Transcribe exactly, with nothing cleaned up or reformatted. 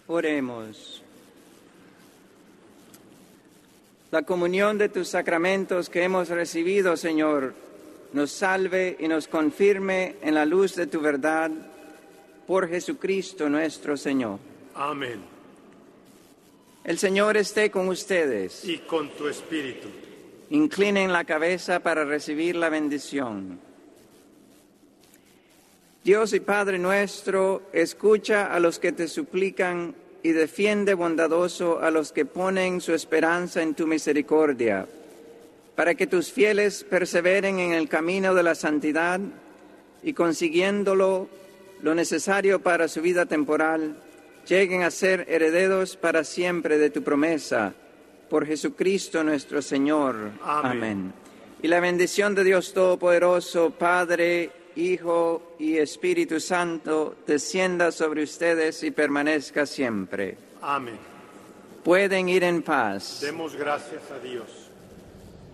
Oremos. La comunión de tus sacramentos que hemos recibido, Señor, nos salve y nos confirme en la luz de tu verdad, por Jesucristo nuestro Señor. Amén. El Señor esté con ustedes. Y con tu espíritu. Inclinen la cabeza para recibir la bendición. Dios y Padre nuestro, escucha a los que te suplican y defiende bondadoso a los que ponen su esperanza en tu misericordia, para que tus fieles perseveren en el camino de la santidad y consiguiéndolo lo necesario para su vida temporal, lleguen a ser herederos para siempre de tu promesa, por Jesucristo nuestro Señor. Amén. Amén. Y la bendición de Dios Todopoderoso, Padre, Hijo y Espíritu Santo, descienda sobre ustedes y permanezca siempre. Amén. Pueden ir en paz. Demos gracias a Dios.